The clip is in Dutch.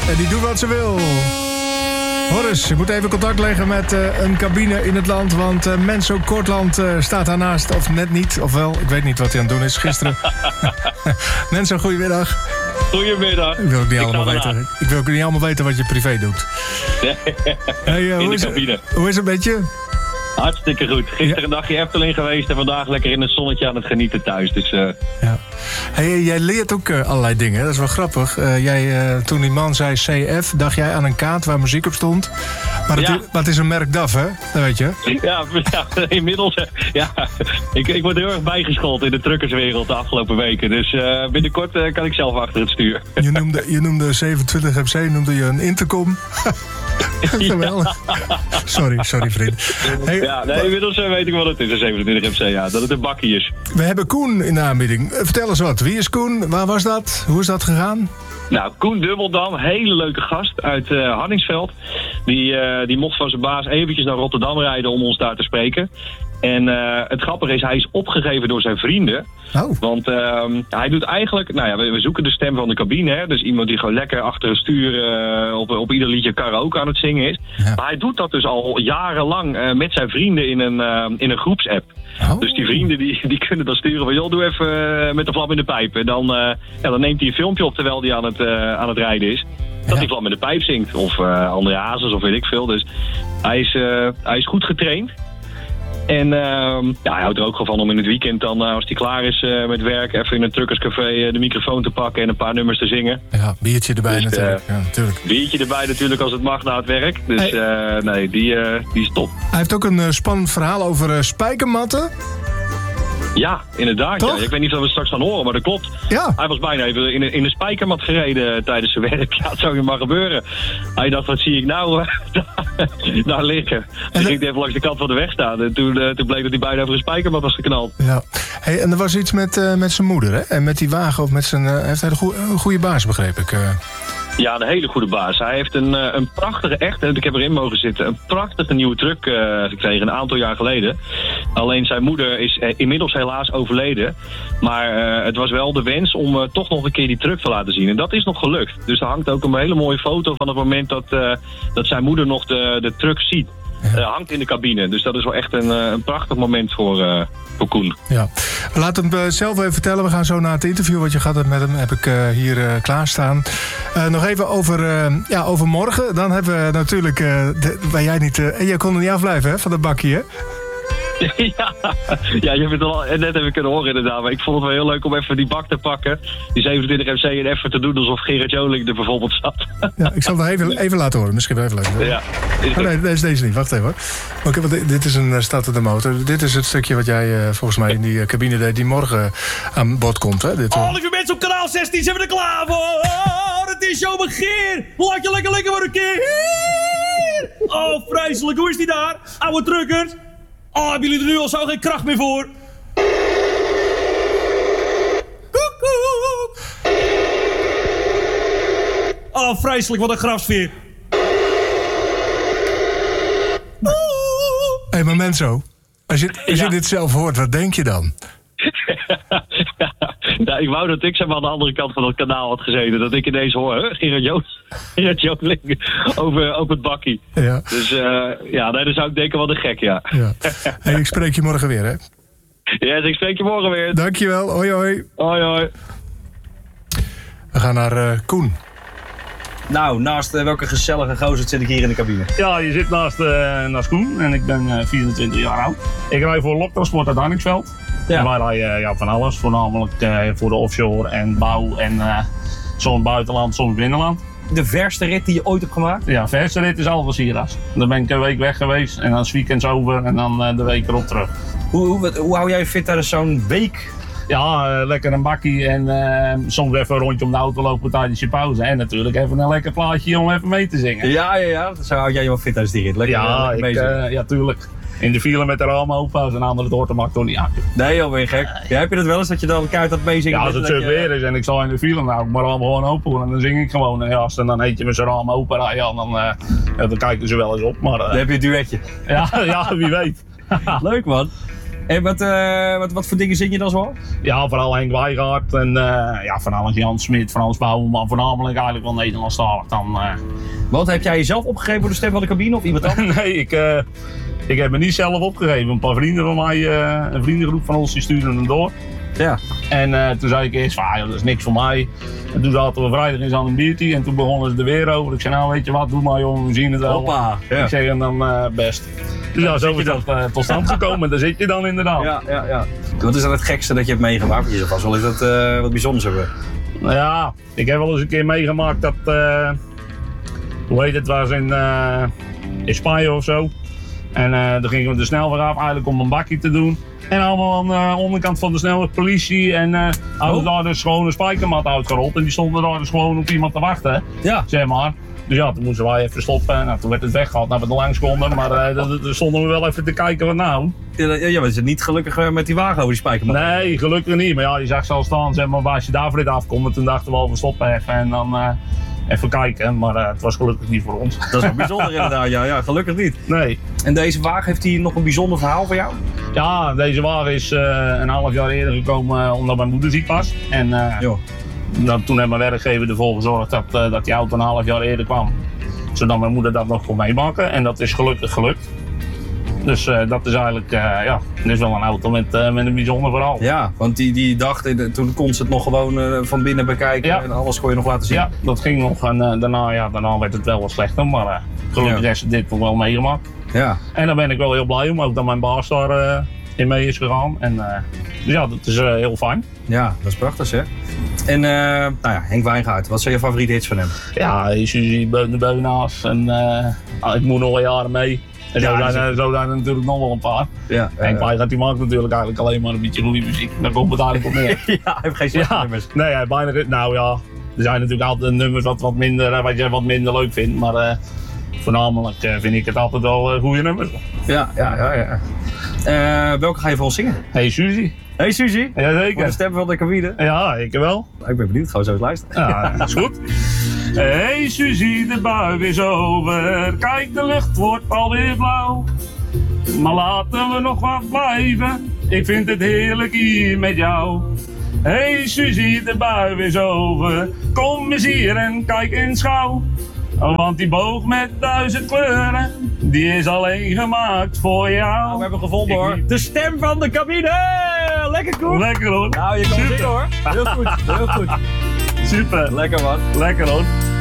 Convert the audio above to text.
En die doet wat ze wil. Horace, je moet even contact leggen met een cabine in het land. Want Menzo Kortland staat daarnaast. Of net niet, ofwel, ik weet niet wat hij aan het doen is. Gisteren. Menzo, goedemiddag. Goedemiddag. Ik wil ook niet allemaal weten wat je privé doet. Hey, in de cabine. Hoe is het met je? Hartstikke goed. Gisteren een dagje Efteling geweest en vandaag lekker in het zonnetje aan het genieten thuis. Dus, ja. Hey, jij leert ook allerlei dingen. Dat is wel grappig. Toen die man zei CF, dacht jij aan een kaart waar muziek op stond. Maar het is een merk DAF, hè? Dat weet je. Ja, inmiddels. Ik word heel erg bijgeschoold in de truckerswereld de afgelopen weken. Dus binnenkort kan ik zelf achter het stuur. Je noemde 27 MC, noemde je een intercom. Geweldig. Sorry vriend. Hey, inmiddels weet ik wat het is, een 27 MC. Ja, dat het een bakkie is. We hebben Koen in de aanbieding. Vertel eens wat. Wie is Koen? Waar was dat? Hoe is dat gegaan? Nou, Koen Dubbeldam, hele leuke gast uit Hardingsveld. Die mocht van zijn baas eventjes naar Rotterdam rijden om ons daar te spreken. En het grappige is, hij is opgegeven door zijn vrienden. Oh. Want hij doet eigenlijk... Nou ja, we zoeken de stem van de cabine. Hè? Dus iemand die gewoon lekker achter het stuur op ieder liedje karaoke aan het zingen is. Ja. Maar hij doet dat dus al jarenlang met zijn vrienden in een groepsapp. Oh. Dus die vrienden die kunnen dan sturen van... joh, doe even met de vlam in de pijp. En dan neemt hij een filmpje op terwijl hij aan het rijden is. Dat hij vlam in de pijp zingt. Of André Hazes of weet ik veel. Dus hij is goed getraind. En hij houdt er ook gewoon van om in het weekend dan, als hij klaar is met werk, even in een truckerscafé de microfoon te pakken en een paar nummers te zingen. Ja, biertje erbij dus, natuurlijk. Biertje erbij natuurlijk als het mag na het werk. Dus die is top. Hij heeft ook een spannend verhaal over spijkermatten. Ja, inderdaad. Ja. Ik weet niet of we straks gaan horen, maar dat klopt. Ja. Hij was bijna even in een spijkermat gereden tijdens zijn werk. Ja, dat zou je maar gebeuren. Hij dacht, wat zie ik nou daar liggen? Toen ging hij even langs de kant van de weg staan. En toen bleek dat hij bijna over een spijkermat was geknald. Ja. Hey, en er was iets met zijn moeder, hè? En met die wagen, of met zijn... heeft hij een goede baas, begreep ik. Ja, een hele goede baas. Hij heeft een prachtige, ik heb erin mogen zitten, een prachtige nieuwe truck gekregen een aantal jaar geleden. Alleen zijn moeder is inmiddels helaas overleden. Maar het was wel de wens om toch nog een keer die truck te laten zien. En dat is nog gelukt. Dus er hangt ook een hele mooie foto van het moment dat zijn moeder nog de truck ziet. Hangt in de cabine. Dus dat is wel echt een prachtig moment voor Koen. Ja. Laat hem zelf even vertellen. We gaan zo naar het interview wat je gehad hebt met hem. Heb ik hier klaarstaan. Nog even over morgen. Dan hebben we natuurlijk... waar jij niet... jij kon er niet afblijven, hè? Van dat bakje, hè? Ja, je hebt het al net even kunnen horen inderdaad. Maar ik vond het wel heel leuk om even die bak te pakken. Die 27 MC en even te doen alsof Gerard Joling er bijvoorbeeld zat. Ja, ik zal het even laten horen. Misschien wel even leuk. Ja. Nee, deze niet. Wacht even hoor. Okay, want dit is een startende motor. Dit is het stukje wat jij volgens mij in die cabine deed die morgen aan bod komt. Hè? Lieve mensen op kanaal 16 zijn we er klaar voor. Het is jouw begin. Laat je lekker voor een keer. Oh, vreselijk. Hoe is die daar? Oude truckers. Oh, hebben jullie er nu al zo geen kracht meer voor? Koekoek. Oh, vreselijk, wat een grafsfeer. Hé, maar Menzo, als je dit zelf hoort, wat denk je dan? Nou, ik wou dat ik zeg maar aan de andere kant van het kanaal had gezeten. Dat ik ineens hoor, Gerard Joling over het bakkie. Ja. Dus dan zou ik denken, wat een gek, ja. Hey, ik spreek je morgen weer, hè? Ja, ik spreek je morgen weer. Dankjewel, hoi hoi. Hoi hoi. We gaan naar Koen. Nou, naast welke gezellige gozer zit ik hier in de cabine? Ja, je zit naast Koen en ik ben 24 jaar oud. Ik rij voor Loktransport uit Hardingsveld. Ja. En wij rijden van alles, voornamelijk voor de offshore en bouw en soms buitenland, soms binnenland. De verste rit die je ooit hebt gemaakt? Ja, de verste rit is Algeciras. Dan ben ik een week weg geweest en dan is weekends over en dan de week erop terug. Hoe hou jij fit tijdens zo'n week? Ja, lekker een bakkie en soms even een rondje om de auto lopen tijdens je pauze. En natuurlijk even een lekker plaatje om even mee te zingen. Ja. Zo hou jij je wel fit tijdens die rit. Ja, tuurlijk. In de file met de ramen open, als een ander het hoort, dan maakt toch niet uit. Nee joh, ben je gek? Ja, heb je dat wel eens dat je dan keihard aan het meezingen? Ja, als het zo weer is en ik sta in de file, nou, ik maar allemaal gewoon open en dan zing ik gewoon. En ja, als dan eentje met zijn ramen open rijden, dan kijken ze wel eens op. Maar, dan heb je een duetje. Ja, wie weet. Leuk man. En wat voor dingen zing je dan zo? Ja, vooral Henk Wijgaard en van alles Jan Smit, Frans Bouwen, maar voornamelijk eigenlijk wel Nederlandstalig dan. Wat, heb jij jezelf opgegeven voor de stem van de cabine of iemand anders? Nee, ik heb me niet zelf opgegeven. Een paar vrienden van mij, een vriendengroep van ons, die stuurden hem door. Ja. En toen zei ik eerst van, dat is niks voor mij. En toen zaten we vrijdag eens aan een biertje en toen begonnen ze er weer over. Ik zei, nou weet je wat, doe maar jongen, we zien het wel. Hoppa. Ja. Ik zeg en dan best. Dus ja, zo is dat tot stand gekomen. Daar zit je dan inderdaad. Ja. Wat is dan het gekste dat je hebt meegemaakt? Want je zegt vast wel eens dat wat bijzonders hebben. Nou ja, ik heb wel eens een keer meegemaakt dat, hoe heet het, was in Spanje of zo. En dan gingen we de snelweg af eigenlijk om een bakje te doen. En allemaal aan de onderkant van de snelweg politie en hadden daar dus gewoon een spijkermat uitgerold. En die stonden daar dus gewoon op iemand te wachten, zeg maar. Dus ja, toen moesten wij even stoppen. Nou, toen werd het weggehaald naar we er langs konden. Maar daar stonden we wel even te kijken wat nou. Ja, maar is het niet gelukkig met die wagen over die spijkermat? Nee, gelukkig niet. Maar ja, je zag ze al staan, zeg maar, als je daar voor dit afkomt. En toen dachten we, we stoppen even en dan even kijken. Maar het was gelukkig niet voor ons. Dat is wel bijzonder inderdaad, ja, gelukkig niet. Nee. En deze wagen, heeft hij nog een bijzonder verhaal voor jou? Ja, deze wagen is een half jaar eerder gekomen omdat mijn moeder ziek was. En toen heeft mijn werkgever ervoor gezorgd dat die auto een half jaar eerder kwam. Zodat mijn moeder dat nog kon meemaken. En dat is gelukkig gelukt. Dus dat is eigenlijk, dit is wel een auto met een bijzonder verhaal. Ja, want die dacht, toen kon ze het nog gewoon van binnen bekijken en alles kon je nog laten zien. Ja, dat ging nog en daarna werd het wel wat slechter, maar gelukkig heeft ze dit toch wel meegemaakt. Ja. En daar ben ik wel heel blij om, ook dat mijn baas daar in mee is gegaan. En, dus ja, dat is heel fijn. Ja, dat is prachtig hè. En Henk Wijngaard, wat zijn je favoriete hits van hem? Ja, Suzy, Beunaas en ik moet nog wel jaren mee. En zo zijn er natuurlijk nog wel een paar. Ja, Henk Wijngaard die maakt natuurlijk eigenlijk alleen maar een beetje goede muziek. Daar komt het eigenlijk op neer. Ja, hij heeft geen slechte nummers. Nee, hij heeft bijna. Nou ja, er zijn natuurlijk altijd nummers wat je wat minder leuk vindt. Maar voornamelijk vind ik het altijd wel goede nummers. Ja. Welke ga je voor ons zingen? Hey Suzy. Hey Suzy. Jazeker. Voor de stem van de cabine. Ja, ik wel. Ik ben benieuwd, gaan we zo eens luisteren. Ja, dat is goed. Hey Suzy, de bui is over. Kijk, de lucht wordt alweer blauw. Maar laten we nog wat blijven. Ik vind het heerlijk hier met jou. Hey Suzy, de bui is over. Kom eens hier en kijk eens gauw. Want die boog met 1000 kleuren, die is alleen gemaakt voor jou. Nou, we hebben gevonden hoor. De stem van de cabine! Lekker goed. Lekker hoor. Nou, je kan zingen hoor. Heel goed. Super. Lekker man. Lekker hoor.